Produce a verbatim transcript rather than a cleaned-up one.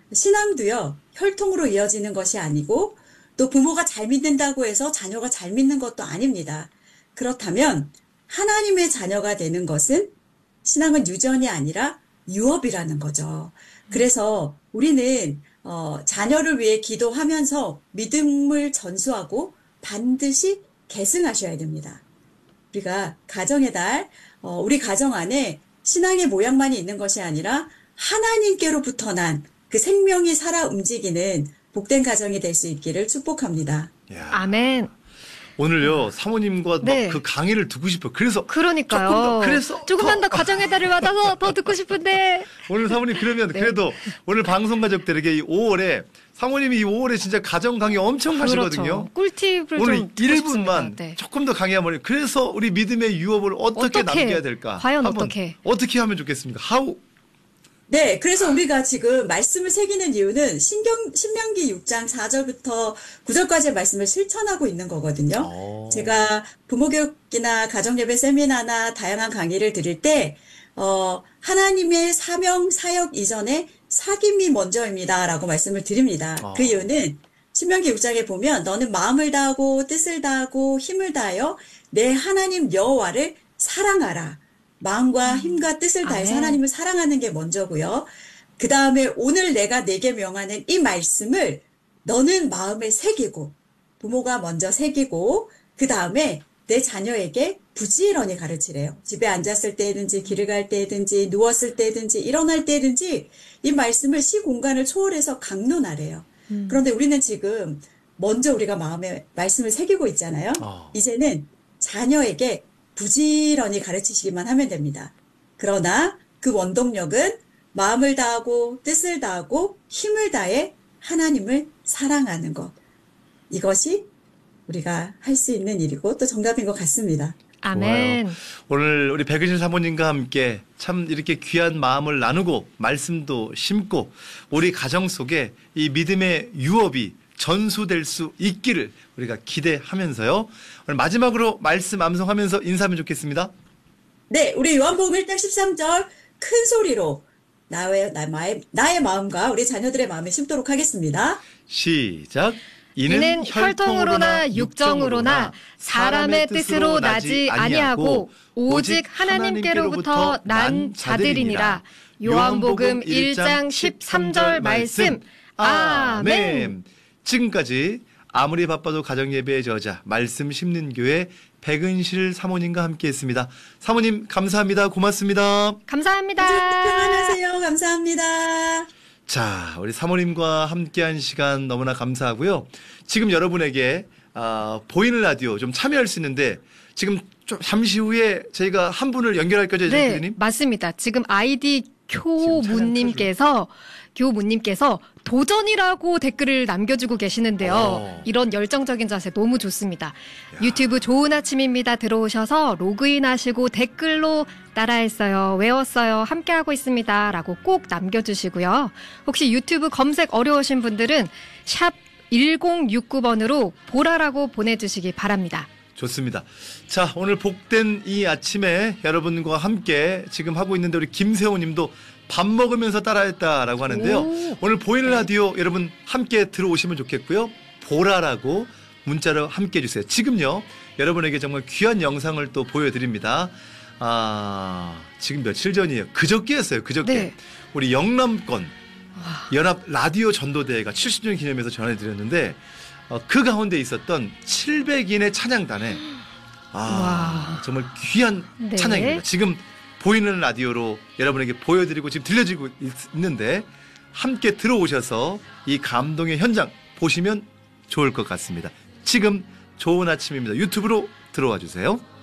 신앙도요, 혈통으로 이어지는 것이 아니고 또 부모가 잘 믿는다고 해서 자녀가 잘 믿는 것도 아닙니다. 그렇다면 하나님의 자녀가 되는 것은 신앙은 유전이 아니라 유업이라는 거죠. 그래서 우리는 어, 자녀를 위해 기도하면서 믿음을 전수하고 반드시 계승하셔야 됩니다. 우리가 가정의 달, 어, 우리 가정 안에 신앙의 모양만이 있는 것이 아니라 하나님께로부터 난 그 생명이 살아 움직이는 복된 가정이 될 수 있기를 축복합니다. 야. 아멘. 오늘요 사모님과 네. 막 그 강의를 듣고 싶어. 그래서 그러니까요. 조금 더, 그래서 조금만 더, 더 가정의 달을 받아서 더 듣고 싶은데. 오늘 사모님 그러면 네. 그래도 오늘 방송 가족들에게 이 오월에 사모님이 이 오월에 진짜 가정 강의 엄청 하시거든요. 그렇죠. 꿀팁을 오늘 좀 일 듣고 분만 싶습니다. 네. 조금 더 강의하면 그래서 우리 믿음의 유업을 어떻게, 어떻게, 남겨야 될까? 과연 한번 어떻게? 어떻게 하면 좋겠습니까? How? 네, 그래서 우리가 지금 말씀을 새기는 이유는 신경, 신명기 육 장 사 절부터 구 절까지의 말씀을 실천하고 있는 거거든요. 오. 제가 부모교육이나 가정예배 세미나나 다양한 강의를 드릴 때, 어, 하나님의 사명, 사역 이전에 사귐이 먼저입니다. 라고 말씀을 드립니다. 어. 그 이유는 신명기 육 장에 보면 너는 마음을 다하고 뜻을 다하고 힘을 다하여 내 하나님 여호와를 사랑하라. 마음과 힘과 뜻을 다해서 아멘. 하나님을 사랑하는 게 먼저고요. 그 다음에 오늘 내가 내게 명하는 이 말씀을 너는 마음에 새기고 부모가 먼저 새기고 그 다음에 내 자녀에게 부지런히 가르치래요. 집에 앉았을 때든지 길을 갈 때든지 누웠을 때든지 일어날 때든지 이 말씀을 시 공간을 초월해서 강론하래요. 음. 그런데 우리는 지금 먼저 우리가 마음에 말씀을 새기고 있잖아요. 어. 이제는 자녀에게 부지런히 가르치시기만 하면 됩니다. 그러나 그 원동력은 마음을 다하고 뜻을 다하고 힘을 다해 하나님을 사랑하는 것. 이것이 우리가 할 수 있는 일이고 또 정답인 것 같습니다. 아멘. 좋아요. 오늘 우리 백은신 사모님과 함께 참 이렇게 귀한 마음을 나누고 말씀도 심고 우리 가정 속에 이 믿음의 유업이 전수될 수 있기를 우리가 기대하면서요. 오늘 마지막으로 말씀 암송하면서 인사하면 좋겠습니다. 네, 우리 요한복음 일 장 십삼 절 큰 소리로 나의, 나의, 나의 마음과 우리 자녀들의 마음에 심도록 하겠습니다. 시작. 이는, 이는 혈통으로나 육정으로나 사람의 뜻으로 나지 아니하고 오직 하나님께로부터 난 자들이니라. 요한복음 일 장 십삼 절 말씀. 아멘. 지금까지 아무리 바빠도 가정예배의 저자 말씀 심는 교회 백은실 사모님과 함께했습니다. 사모님 감사합니다. 고맙습니다. 감사합니다. 평안하세요. 감사합니다. 자, 우리 사모님과 함께한 시간 너무나 감사하고요. 지금 여러분에게 어, 보이는 라디오 좀 참여할 수 있는데 지금 좀 잠시 후에 저희가 한 분을 연결할 거죠, 네, 대표님? 맞습니다. 지금 아이디 교문님께서 교문님께서 도전이라고 댓글을 남겨주고 계시는데요. 오. 이런 열정적인 자세 너무 좋습니다. 야. 유튜브 좋은 아침입니다. 들어오셔서 로그인하시고 댓글로 따라했어요, 외웠어요, 함께하고 있습니다 라고 꼭 남겨주시고요. 혹시 유튜브 검색 어려우신 분들은 샵 일공육구 번으로 보라라고 보내주시기 바랍니다. 좋습니다. 자, 오늘 복된 이 아침에 여러분과 함께 지금 하고 있는데 우리 김세호 님도 밥 먹으면서 따라했다라고 하는데요. 오. 오늘 보이는 라디오 여러분 함께 들어오시면 좋겠고요. 보라라고 문자로 함께 해주세요. 지금요, 여러분에게 정말 귀한 영상을 또 보여드립니다. 아, 지금 며칠 전이에요. 그저께였어요. 그저께. 네. 우리 영남권 와. 연합 라디오 전도대회가 칠십 주년 기념해서 전해드렸는데 어, 그 가운데 있었던 칠백 인의 찬양단에 아, 와. 정말 귀한 네. 찬양입니다. 지금 보이는 라디오로 여러분에게 보여드리고 지금 들려지고 있는데 함께 들어오셔서 이 감동의 현장 보시면 좋을 것 같습니다. 지금 좋은 아침입니다. 유튜브로 들어와 주세요.